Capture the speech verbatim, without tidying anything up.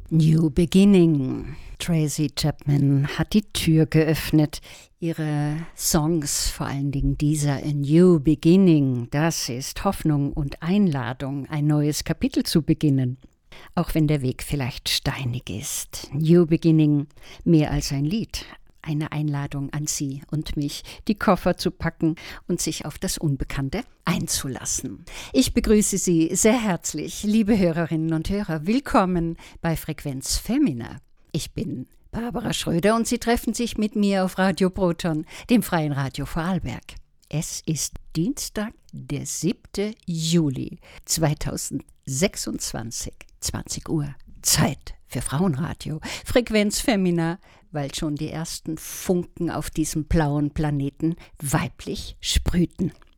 New Beginning. Tracy Chapman hat die Tür geöffnet. Ihre Songs, vor allen Dingen dieser A New Beginning, das ist Hoffnung und Einladung, ein neues Kapitel zu beginnen. Auch wenn der Weg vielleicht steinig ist. New Beginning, mehr als ein Lied. Eine Einladung an Sie und mich, die Koffer zu packen und sich auf das Unbekannte einzulassen. Ich begrüße Sie sehr herzlich, liebe Hörerinnen und Hörer. Willkommen bei Frequenz Femina. Ich bin Barbara Schröder und Sie treffen sich mit mir auf Radio Proton, dem freien Radio Vorarlberg. Es ist Dienstag, der siebte Juli zweitausendsechsundzwanzig, zwanzig Uhr. Zeit für Frauenradio. Frequenz Femina, weil schon die ersten Funken auf diesem blauen Planeten weiblich sprühten.